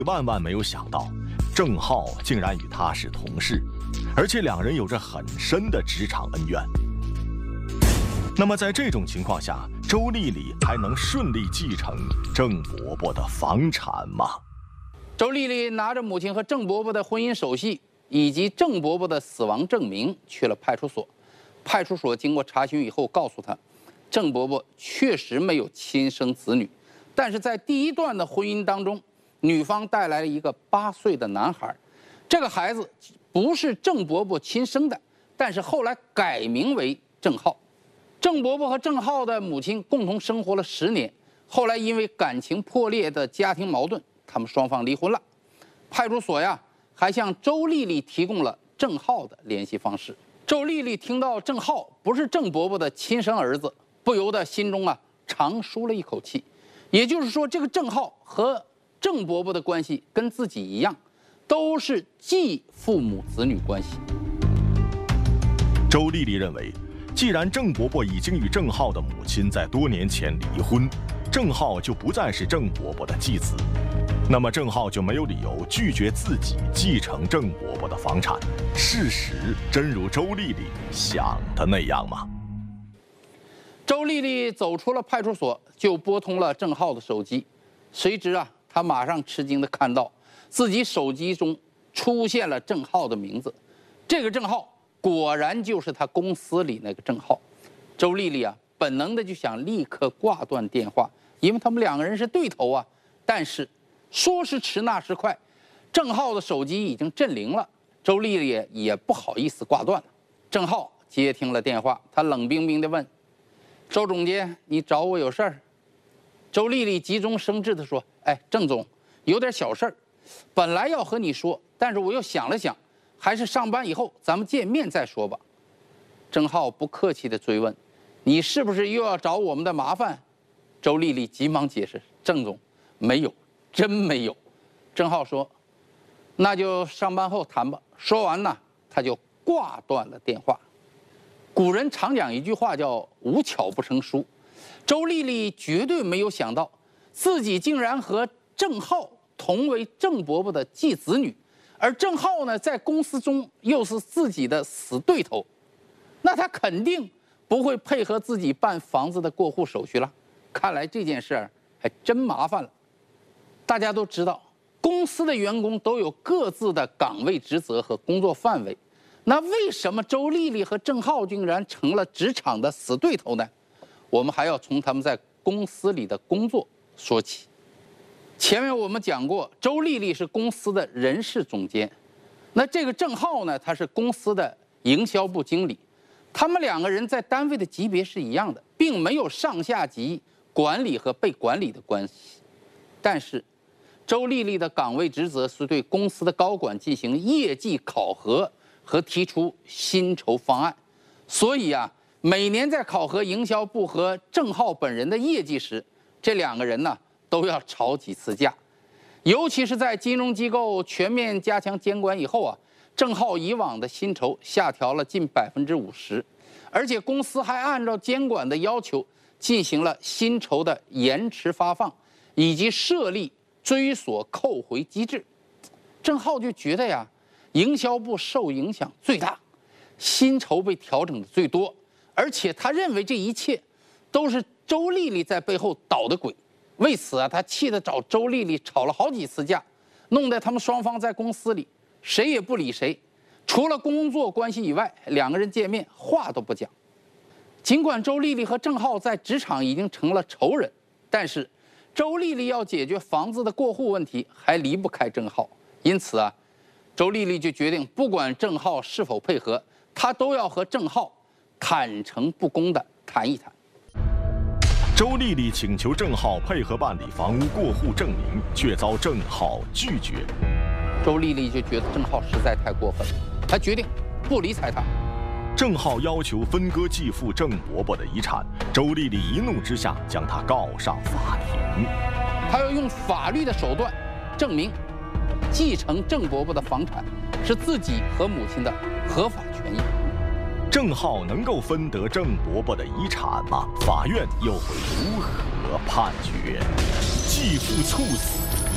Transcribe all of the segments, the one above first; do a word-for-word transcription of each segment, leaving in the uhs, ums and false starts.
万万没有想到，郑浩竟然与他是同事，而且两人有着很深的职场恩怨。那么在这种情况下，周丽丽还能顺利继承郑伯伯的房产吗？ 周丽丽拿着母亲和郑伯伯的婚姻手续以及郑伯伯的死亡证明去了派出所。派出所经过查询以后告诉她，郑伯伯确实没有亲生子女，但是在第一段的婚姻当中，女方带来了一个八岁的男孩，这个孩子不是郑伯伯亲生的，但是后来改名为郑浩。郑伯伯和郑浩的母亲共同生活了十年，后来因为感情破裂的家庭矛盾，他们双方离婚了。派出所呀，还向周丽丽提供了郑浩的联系方式。周丽丽听到郑浩不是郑伯伯的亲生儿子，不由得心中啊长舒了一口气。也就是说，这个郑浩和郑伯伯的关系跟自己一样，都是继父母子女关系。 周丽丽认为，既然郑伯伯已经与郑浩的母亲在多年前离婚，郑浩就不再是郑伯伯的继子，那么郑浩就没有理由拒绝自己继承郑伯伯的房产。事实真如周丽丽想的那样吗？ 周丽丽走出了派出所，就拨通了郑浩的手机，谁知啊，她马上吃惊地看到自己手机中出现了郑浩的名字。这个郑浩果然就是他公司里那个郑浩。周丽丽啊，本能的就想立刻挂断电话，因为他们两个人是对头啊。但是说时迟那时快，郑浩的手机已经震铃了，周丽丽也也不好意思挂断了。郑浩接听了电话，他冷冰冰地问：“周总监，你找我有事儿？”周丽丽急中生智地说：“哎，郑总，有点小事儿，本来要和你说，但是我又想了想，还是上班以后咱们见面再说吧。”郑浩不客气地追问：“你是不是又要找我们的麻烦？”周丽丽急忙解释：“郑总，没有，真没有。”郑浩说：“那就上班后谈吧。”说完呢，他就挂断了电话。古人常讲一句话叫“无巧不成书”，周丽丽绝对没有想到，自己竟然和郑浩同为郑伯伯的继子女，而郑浩呢，在公司中又是自己的死对头，那他肯定不会配合自己办房子的过户手续了。看来这件事儿还真麻烦了。大家都知道，公司的员工都有各自的岗位职责和工作范围，那为什么周丽丽和郑浩竟然成了职场的死对头呢？我们还要从他们在公司里的工作说起。前面我们讲过，周丽丽是公司的人事总监，那这个郑浩呢，他是公司的营销部经理。他们两个人在单位的级别是一样的，并没有上下级管理和被管理的关系。但是周丽丽的岗位职责是对公司的高管进行业绩考核和提出薪酬方案，所以啊，每年在考核营销部和郑浩本人的业绩时，这两个人呢都要吵几次架。尤其是在金融机构全面加强监管以后啊，郑浩以往的薪酬下调了近百分之五十，而且公司还按照监管的要求进行了薪酬的延迟发放，以及设立追索扣回机制。郑浩就觉得呀，营销部受影响最大，薪酬被调整的最多，而且他认为这一切都是周丽丽在背后捣的鬼。为此啊，他气得找周丽丽吵了好几次架，弄得他们双方在公司里谁也不理谁，除了工作关系以外，两个人见面话都不讲。尽管周丽丽和郑浩在职场已经成了仇人，但是周丽丽要解决房子的过户问题，还离不开郑浩。因此啊，周丽丽就决定，不管郑浩是否配合，她都要和郑浩坦诚不公地谈一谈。 周丽丽请求郑浩配合办理房屋过户证明，却遭郑浩拒绝。 周丽丽就觉得郑浩实在太过分了，她决定不理睬他。 郑浩要求分割继父郑伯伯的遗产，周丽丽一怒之下将他告上法庭。 她要用法律的手段证明继承郑伯伯的房产是自己和母亲的合法权益。 郑浩能够分得郑伯伯的遗产吗？法院又会如何判决？继父猝死，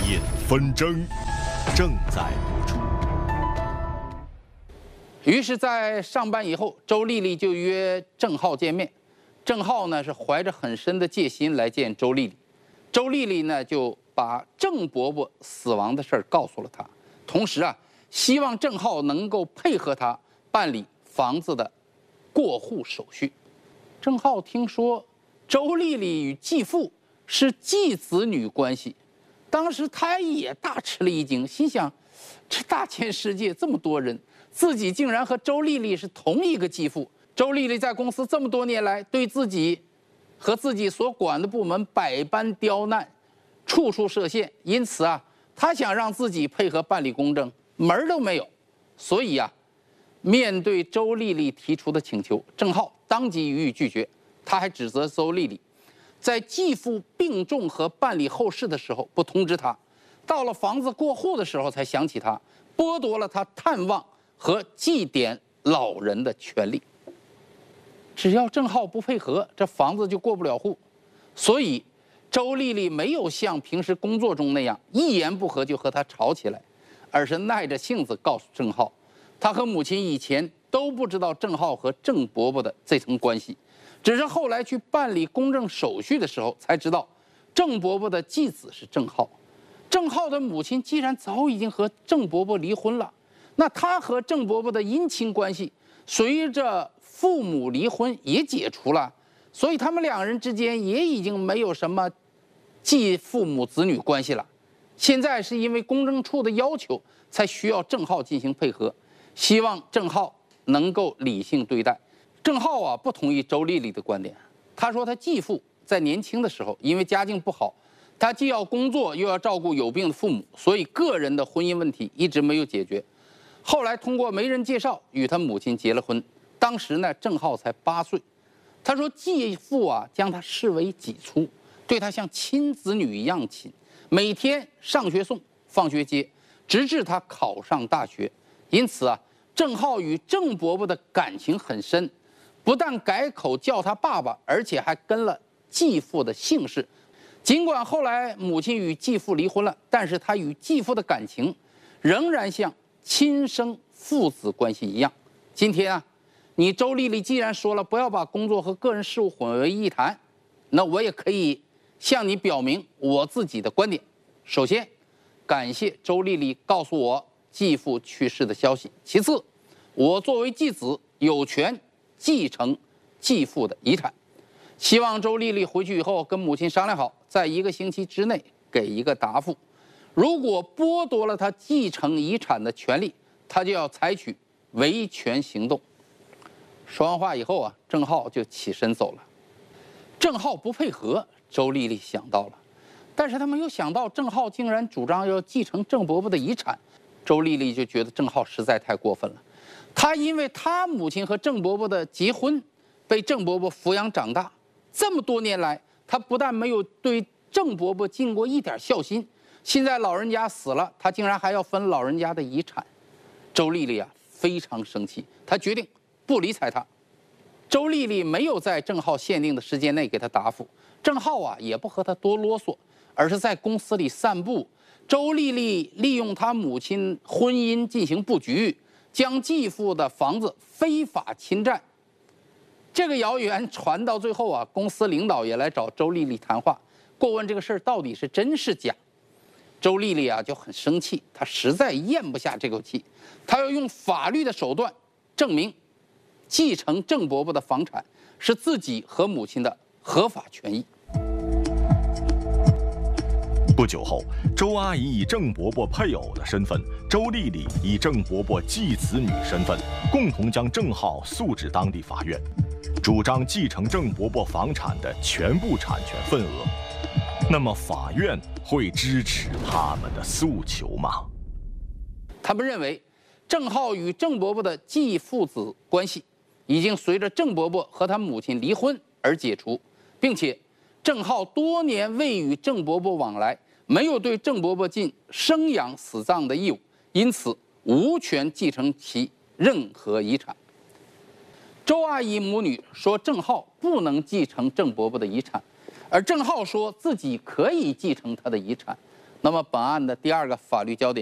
引纷争正在播出。 于是，在上班以后，周丽丽就约郑浩见面。郑浩呢是怀着很深的戒心来见周丽丽，周丽丽呢就把郑伯伯死亡的事儿告诉了他，同时啊，希望郑浩能够配合他办理房子的过户手续。郑浩听说周丽丽与继父是继子女关系，当时他也大吃了一惊，心想：这大千世界这么多人，自己竟然和周丽丽是同一个继父。周丽丽在公司这么多年来，对自己和自己所管的部门百般刁难，处处设限，因此啊，她想让自己配合办理公证，门儿都没有。所以啊，面对周丽丽提出的请求，郑浩当即予以拒绝。他还指责周丽丽在继父病重和办理后事的时候不通知他，到了房子过户的时候才想起他，剥夺了他探望和祭奠老人的权利。只要郑浩不配合，这房子就过不了户。所以，周丽丽没有像平时工作中那样一言不合就和他吵起来，而是耐着性子告诉郑浩，他和母亲以前都不知道郑浩和郑伯伯的这层关系，只是后来去办理公证手续的时候才知道，郑伯伯的继子是郑浩。郑浩的母亲既然早已经和郑伯伯离婚了，那他和郑伯伯的姻亲关系随着父母离婚也解除了，所以他们两人之间也已经没有什么继父母子女关系了。现在是因为公证处的要求，才需要郑浩进行配合，希望郑浩能够理性对待。郑浩啊，不同意周丽丽的观点。他说他继父在年轻的时候，因为家境不好，他既要工作又要照顾有病的父母，所以个人的婚姻问题一直没有解决。后来通过媒人介绍与他母亲结了婚。当时呢，郑浩才八岁。他说继父啊，将他视为己出，对他像亲子女一样亲，每天上学送，放学接，直至他考上大学。因此啊，郑浩与郑伯伯的感情很深，不但改口叫他爸爸，而且还跟了继父的姓氏。尽管后来母亲与继父离婚了，但是他与继父的感情仍然像亲生父子关系一样。今天啊，你周丽丽既然说了不要把工作和个人事务混为一谈，那我也可以向你表明我自己的观点。首先，感谢周丽丽告诉我继父去世的消息。其次，我作为继子有权继承继父的遗产。希望周丽丽回去以后跟母亲商量好，在一个星期之内给一个答复。如果剥夺了她继承遗产的权利，她就要采取维权行动。说完话以后啊，郑浩就起身走了。郑浩不配合，周丽丽想到了，但是他没有想到郑浩竟然主张要继承郑伯伯的遗产。周丽丽就觉得郑浩实在太过分了。他因为他母亲和郑伯伯的结婚，被郑伯伯抚养长大，这么多年来，他不但没有对郑伯伯尽过一点孝心，现在老人家死了，他竟然还要分老人家的遗产。周丽丽啊，非常生气，她决定不理睬他。周丽丽没有在郑浩限定的时间内给他答复，郑浩啊也不和他多啰嗦，而是在公司里散步。周丽丽利用他母亲婚姻进行布局，将继父的房子非法侵占。这个谣言传到最后啊，公司领导也来找周丽丽谈话，过问这个事儿到底是真是假。周丽丽啊就很生气，她实在咽不下这口气，她要用法律的手段证明继承郑伯伯的房产是自己和母亲的合法权益。 不久后，周阿姨以郑伯伯配偶的身份，周丽丽以郑伯伯继子女身份，共同将郑浩诉至当地法院，主张继承郑伯伯房产的全部产权份额。那么，法院会支持他们的诉求吗？ 他们认为，郑浩与郑伯伯的继父子关系已经随着郑伯伯和他母亲离婚而解除，并且郑浩多年未与郑伯伯往来，没有对郑伯伯尽生养死葬的义务，因此无权继承其任何遗产。周阿姨母女说郑浩不能继承郑伯伯的遗产，而郑浩说自己可以继承他的遗产。 那么本案的第二个法律焦点。